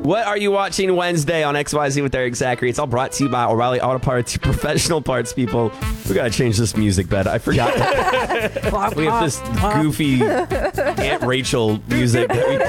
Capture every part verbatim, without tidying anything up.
What are you watching Wednesday on X Y Z with Eric Zachary? It's all brought to you by O'Reilly Auto Parts, professional parts people. We got to change this music bed. I forgot. We have this goofy Aunt Rachel music that we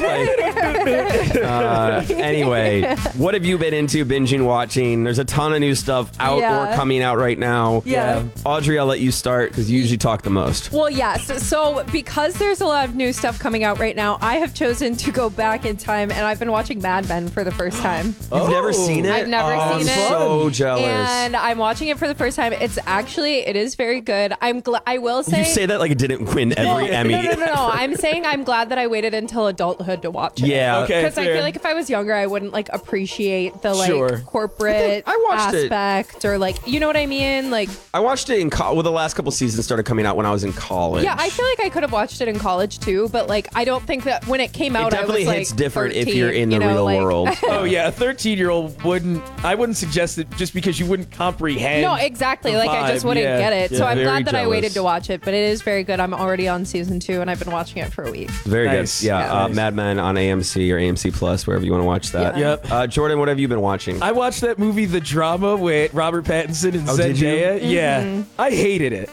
play. Uh, anyway, what have you been into, binging, watching? There's a ton of new stuff out Yeah. or coming out right now. Yeah. Audrey, I'll let you start because you usually talk the most. Well, yes. So because there's a lot of new stuff coming out right now, I have chosen to go back in time, and I've been watching Mad Men for the first time. You've never seen it? I've never Oh, seen I'm it. so jealous. And I'm watching it for the first time. It's actually, it is very good. I'm glad, I will say. You say that like it didn't win every Emmy. No, no, no, no. I'm saying I'm glad that I waited until adulthood to watch it. Yeah. Okay. Because I fair. feel like if I was younger, I wouldn't like appreciate the like Sure. corporate I watched it. aspect or like, you know what I mean? Like, I watched it in college. Well, the last couple seasons started coming out when I was in college. yeah, I feel like I could have watched it in college too, but like, I don't think that when it came out, It definitely I was hits like different if thirteen, you're in the you know, real like- world. Oh yeah, a thirteen-year-old wouldn't. I wouldn't suggest it just because you wouldn't comprehend. No, exactly. the Like I just vibe. wouldn't Yeah. get it. So Yeah, I'm very glad that I jealous. waited to watch it, but it is very good. I'm already on season two, and I've been watching it for a week. Very Nice. good. Yeah, Yeah. uh, Nice. Mad Men on A M C or A M C Plus, wherever you want to watch that. Yeah. Yep. Uh, Jordan, what have you been watching? I watched that movie, The Drama, with Robert Pattinson and Oh, did you? Zendaya. Yeah, Mm-hmm. I hated it.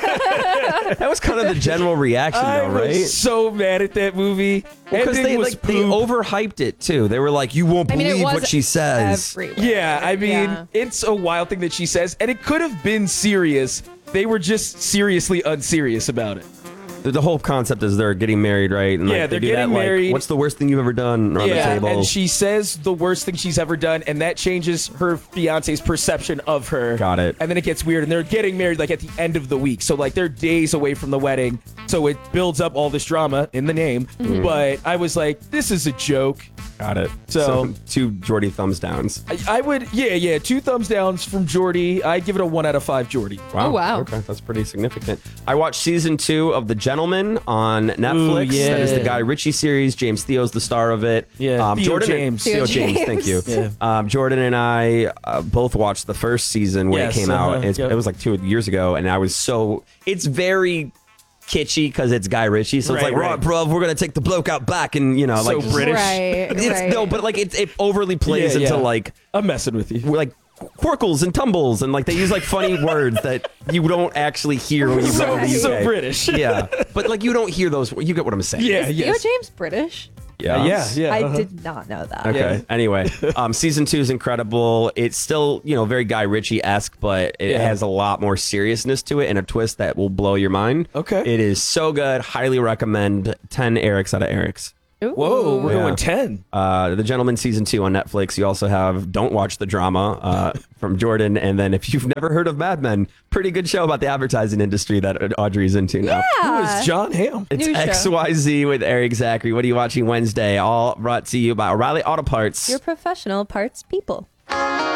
that was kind of the general reaction, I though, right? was so mad at that movie. Because Ending they was like they poop. overhyped it too. They were like, "You won't I mean, believe it was what she says." everywhere. Yeah, I mean, Yeah. it's a wild thing that she says, and it could have been serious. They were just seriously unserious about it. The, the whole concept is they're getting married, right? And Yeah, like, they they're do getting that, like, married. What's the worst thing you've ever done on the Yeah, table? and she says the worst thing she's ever done, and that changes her fiance's perception of her. Got it. And then it gets weird, and they're getting married like at the end of the week, so like they're days away from the wedding. So it builds up all this drama in the name. Mm-hmm. But I was like, this is a joke. Got it. So- two Jordy thumbs downs. I, I would, yeah, yeah, two thumbs downs from Jordy. I'd give it a one out of five, Jordy. Wow. Oh, wow. Okay, that's pretty significant. I watched season two of The Gentleman on Netflix. Ooh, yeah. That is the Guy Ritchie series. James Theo's the star of it. Yeah, Theo Jordan James. Theo, Theo James. Thank you. James. Yeah. Um, Jordan and I uh, both watched the first season when Yes, it came out. uh-huh, It's, yep. It was like two years ago, and I was so. It's very kitschy because it's Guy Ritchie. So it's Right, like, right. right, bro, we're gonna take the bloke out back, and you know, So like just- British. Right. It's, right. No, but like it, it overly plays Yeah, into yeah. like I'm messing with you. like quirkles and tumbles, and like they use like funny words that you don't actually hear when you go So, to the U K. so British. Yeah, but like you don't hear those. You get what I'm saying? Yeah, Is yes. Theo James British? yeah, yeah, yeah. I uh-huh. did not know that. Okay. Yeah. Anyway, um, season two is incredible. It's still, you know, very Guy Ritchie esque, but it Yeah. has a lot more seriousness to it and a twist that will blow your mind. Okay. It is so good. Highly recommend. ten Erics out of Erics. Ooh. Whoa, we're Yeah. going ten. Uh, the Gentleman season two on Netflix. You also have Don't Watch the Drama uh, from Jordan. And then if you've never heard of Mad Men, pretty good show about the advertising industry that Audrey's into now. Who Yeah. is John Hamm? It's New show. X Y Z with Eric Zachary. What are you watching Wednesday? All brought to you by O'Reilly Auto Parts. Your professional parts people.